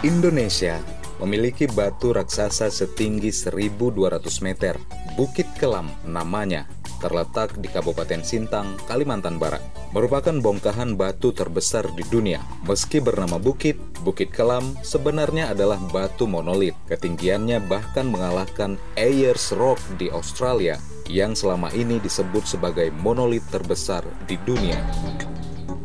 Indonesia memiliki batu raksasa setinggi 1.200 meter. Bukit Kelam namanya, terletak di Kabupaten Sintang, Kalimantan Barat. Merupakan bongkahan batu terbesar di dunia. Meski bernama bukit, Bukit Kelam sebenarnya adalah batu monolit. Ketinggiannya bahkan mengalahkan Ayers Rock di Australia, yang selama ini disebut sebagai monolit terbesar di dunia.